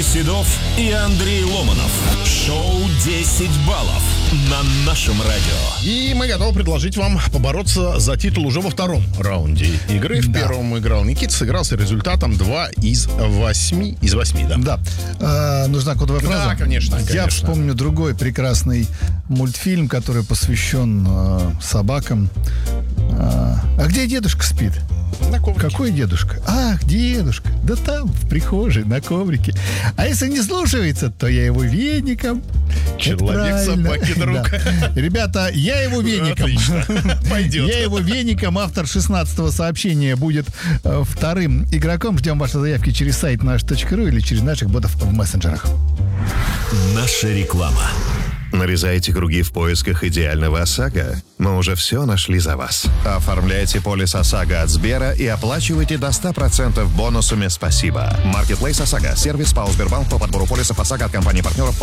Седов и Андрей Ломанов. Шоу «10 баллов» на нашем радио. И мы готовы предложить вам побороться за титул уже во втором раунде игры. В первом играл Никита, сыграл с результатом 2 из 8. Из 8, да? Да. Нужна кодовая фраза? Да, конечно. Я вспомню другой прекрасный мультфильм, который посвящен собакам. А где дедушка спит? На коврике. Какой дедушка? Ах, дедушка. Да там, в прихожей, на коврике. А если не слушается, то я его веником. Человек собаки друг. Да. Ребята, я его веником. Отлично. Пойдет. Я его веником. Автор 16-го сообщения будет вторым игроком. Ждем ваши заявки через сайт наш.ру или через наших ботов в мессенджерах. Наша реклама. Нарезаете круги в поисках идеального ОСАГО? Мы уже все нашли за вас. Оформляйте полис ОСАГО от Сбера и оплачивайте до 100% бонусами «Спасибо». Маркетплейс ОСАГО. Сервис ПАО «Сбербанк» по подбору полисов ОСАГО от компании-партнеров